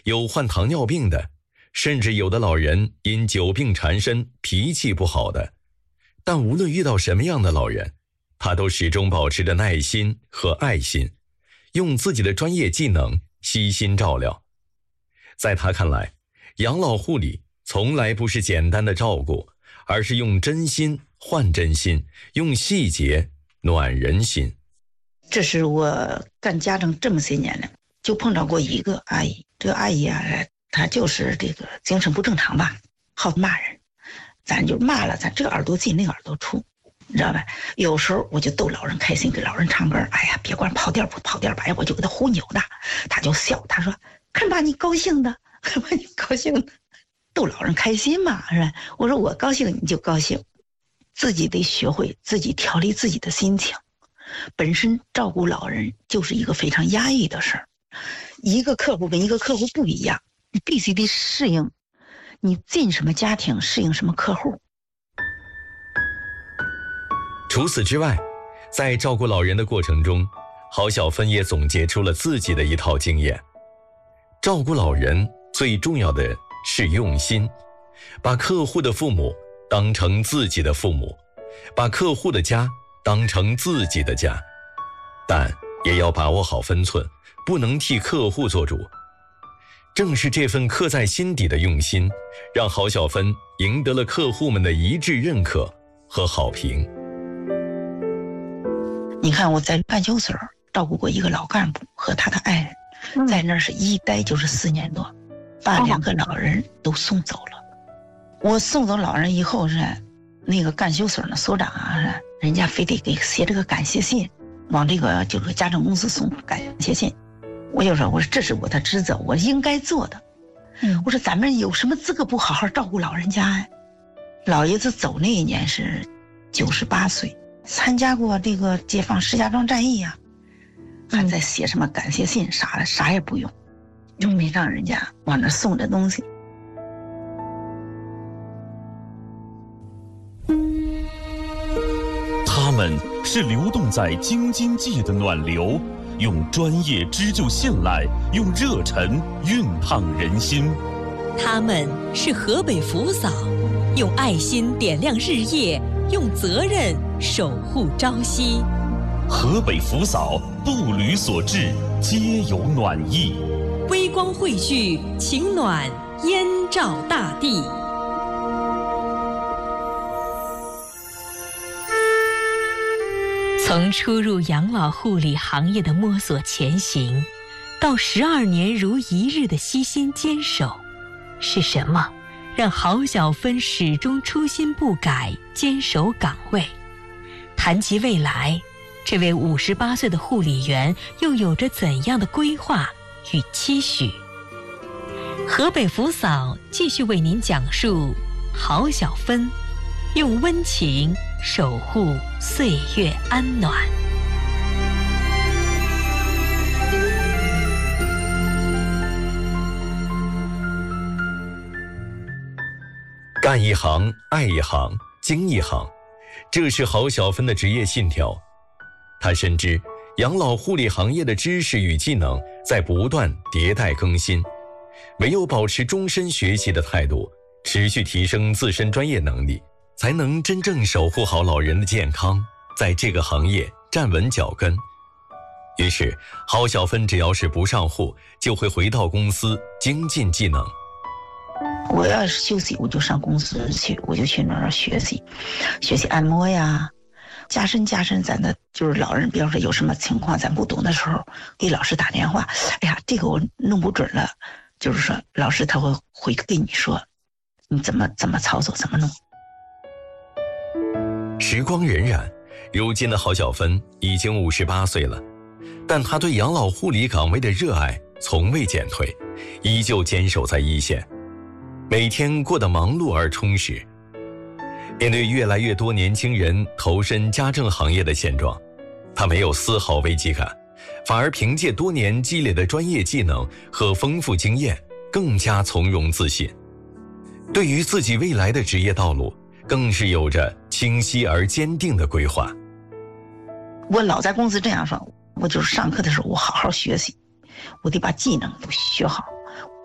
有患糖尿病的，甚至有的老人因久病缠身，脾气不好的。但无论遇到什么样的老人，他都始终保持着耐心和爱心，用自己的专业技能悉心照料。在他看来，养老护理从来不是简单的照顾，而是用真心换真心，用细节暖人心。 这是我干家政这么些年了，就碰到过一个阿姨。这个阿姨啊，她就是这个精神不正常吧，好骂人。咱就骂了，咱这个耳朵进那个耳朵出，你知道吧？有时候我就逗老人开心，给老人唱歌。哎呀，别管跑调不跑调吧，哎，我就给他忽悠的，他就笑，他说：“看把你高兴的，看把你高兴的。”逗老人开心嘛，是吧？我说我高兴你就高兴，自己得学会自己调理自己的心情。本身照顾老人就是一个非常压抑的事儿，一个客户跟一个客户不一样，你必须得适应，你进什么家庭适应什么客户。 除此之外，在照顾老人的过程中，郝小芬也总结出了自己的一套经验。照顾老人最重要的是用心，把客户的父母当成自己的父母，把客户的家当成自己的家，但也要把握好分寸，不能替客户做主。正是这份刻在心底的用心，让郝小芬赢得了客户们的一致认可和好评。 你看我在干休所照顾过一个老干部和他的爱人，在那儿是一待就是4年多，把2个老人都送走了。我送走老人以后是那个干休所的所长啊，人家非得给写这个感谢信，往这个就是家政公司送感谢信。我就说这是我的职责，我应该做的。我说咱们有什么资格不好好照顾老人家呀？老爷子走那一年是98岁，参加过这个解放石家庄战役啊，还在写什么感谢信啥的，啥也不用，就没让人家往那送这东西。 他们是流动在京津冀的暖流，用专业织就信赖，用热忱熨烫人心。 他们是河北福嫂，用爱心点亮日夜，用责任守护朝夕。 河北福嫂，步履所至，皆有暖意。 微光汇聚，情暖燕照大地。从初入养老护理行业的摸索前行，到12年如一日的悉心坚守，是什么让郝小芬始终初心不改，坚守岗位？谈及未来，这位58岁的护理员又有着怎样的规划与期许？河北福嫂继续为您讲述郝小芬用温情守护岁月安暖。 干一行，爱一行，精一行，这是郝小芬的职业信条。她深知养老护理行业的知识与技能在不断迭代更新，唯有保持终身学习的态度，持续提升自身专业能力，才能真正守护好老人的健康，在这个行业站稳脚跟。于是郝小芬只要是不上户，就会回到公司精进技能。 我要是休息我就上公司去，我就去那儿学习按摩呀，加深咱的就是老人，比方说有什么情况咱不懂的时候，给老师打电话，哎呀这个我弄不准了，就是说老师他会跟你说你怎么操作怎么弄。 时光荏苒，如今的郝小芬已经58岁了，但她对养老护理岗位的热爱从未减退，依旧坚守在一线，每天过得忙碌而充实。面对越来越多年轻人投身家政行业的现状，她没有丝毫危机感，反而凭借多年积累的专业技能和丰富经验，更加从容自信。对于自己未来的职业道路，更是有着清晰而坚定的规划。 我老在公司这样说，我就是上课的时候我好好学习，我得把技能都学好。